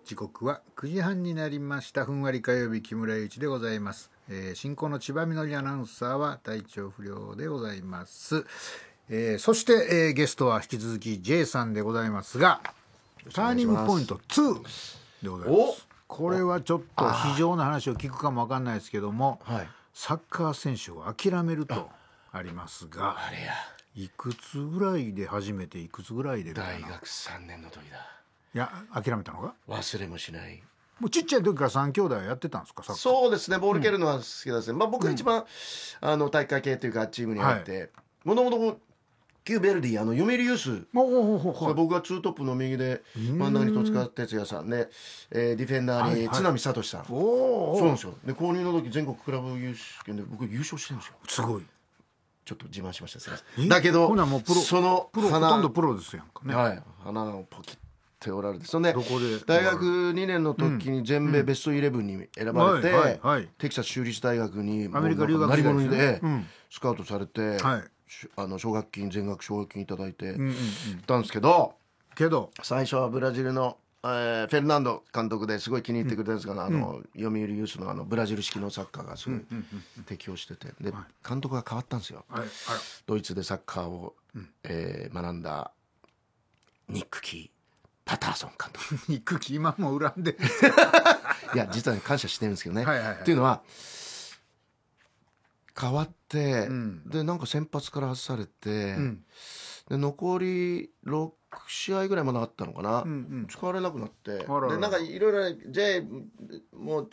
時刻は9時半になりました。ふんわり火曜日、木村祐一でございます。進行の千葉みのりアナウンサーは体調不良でございます。そして、ゲストは引き続き J さんでございますが、ターニングポイント2でございます。これはちょっと非常な話を聞くかもわかんないですけども、サッカー選手を諦めるとありますが、いくつぐらいで始めていくつぐらいで大学3年の時だ。 いや、諦めたのが忘れもしない。 もうちっちゃい時から3兄弟やってたんですか？サッカー。 そうですね、ボール蹴るのは好きですね。僕が一番、大会系というかチームに入って、もともと旧ベルディ読売ユース、僕がツートップの右で真ん中に戸塚哲也さんで、ディフェンダーに津波聡さん、そうなんですよ。で購入の時全国クラブ優勝権で僕優勝してるんですよ。 すごい。 ちょっと自慢しました。すいません。だけどそのほとんどプロですやんかね。 はい、花をポキッておられて、そんで大学2年の時に全米ベストイレブンに選ばれて、テキサス州立大学にアメリカ留学成り物でスカウトされて、奨学金全額奨学金いただいてたんですけど、最初はブラジルのフェルナンド監督ですごい気に入ってくれたんですが、読売ユースのブラジル式のサッカーがすごい適応してて、で監督が変わったんですよ。ドイツでサッカーを学んだニック・キー・パターソン監督。 ニック・キー今も恨んでるいや実は、感謝してるんですけどね。っていうのは変わって、でなんか先発から外されて、で残り6試合ぐらいまだあったのかな、使われなくなって、でなんかいろいろ J もう